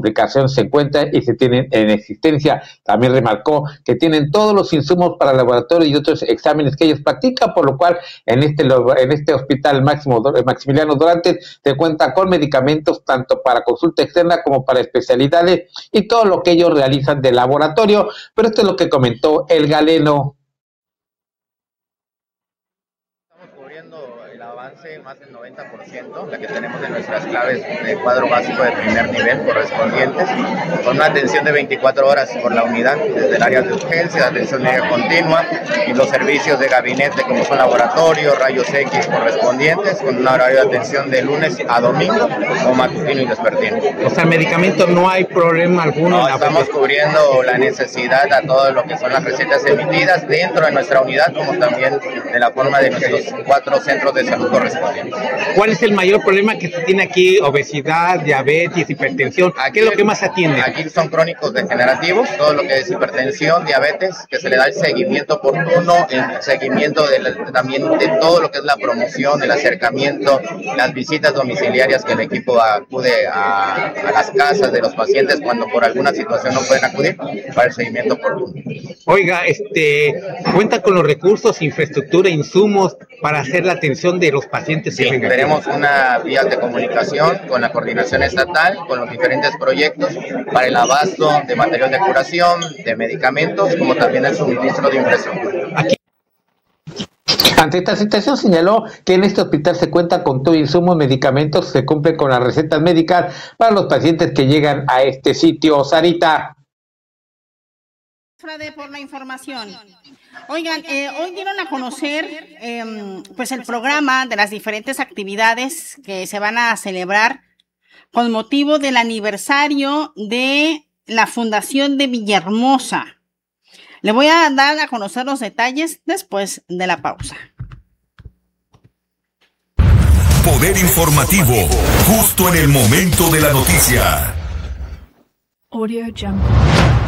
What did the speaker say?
complicación se encuentra y se tienen en existencia. También remarcó que tienen todos los insumos para laboratorio y otros exámenes que ellos practican, por lo cual en este hospital Maximiliano Dorantes se cuenta con medicamentos tanto para consulta externa como para especialidades y todo lo que ellos realizan de laboratorio. Pero esto es lo que comentó el galeno. El avance más del 90%, la que tenemos de nuestras claves de cuadro básico de primer nivel correspondientes, con una atención de 24 horas por la unidad, desde el área de urgencia, atención médica continua y los servicios de gabinete como son laboratorio, rayos X correspondientes, con un horario de atención de lunes a domingo o matutino y vespertino. O sea, medicamentos no hay problema alguno. No, estamos cubriendo la necesidad a todo lo que son las recetas emitidas dentro de nuestra unidad, como también de la forma de nuestros 4 centros de salud correspondientes. ¿Cuál es el mayor problema que se tiene aquí? Obesidad, diabetes, hipertensión. ¿Qué es lo que más atiende? Aquí son crónicos degenerativos, todo lo que es hipertensión, diabetes, que se le da el seguimiento oportuno, el seguimiento también de todo lo que es la promoción, el acercamiento, las visitas domiciliarias que el equipo acude a las casas de los pacientes cuando por alguna situación no pueden acudir para el seguimiento oportuno. Oiga, ¿cuenta con los recursos, infraestructura, insumos para hacer la atención de los pacientes? Sí, tenemos una vía de comunicación con la coordinación estatal, con los diferentes proyectos para el abasto de material de curación, de medicamentos, como también el suministro de infraestructura. Ante esta situación señaló que en este hospital se cuenta con todo insumos, medicamentos, se cumplen con las recetas médicas para los pacientes que llegan a este sitio. Sarita. Por la información. Oigan, hoy dieron a conocer pues el programa de las diferentes actividades que se van a celebrar con motivo del aniversario de la Fundación de Villahermosa. Le voy a dar a conocer los detalles después de la pausa. Poder informativo, justo en el momento de la noticia. Audio Jungle.